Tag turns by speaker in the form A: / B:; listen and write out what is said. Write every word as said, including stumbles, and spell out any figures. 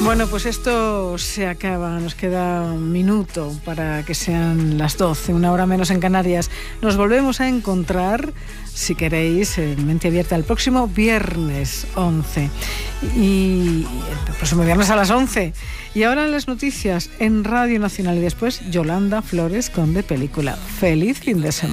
A: Bueno, pues esto se acaba, nos queda un minuto para que sean las doce, una hora menos en Canarias. Nos volvemos a encontrar, si queréis, en Mente Abierta el próximo viernes once. Y el próximo viernes a las once. Y ahora las noticias en Radio Nacional y después Yolanda Flores con De Película. Feliz fin de semana.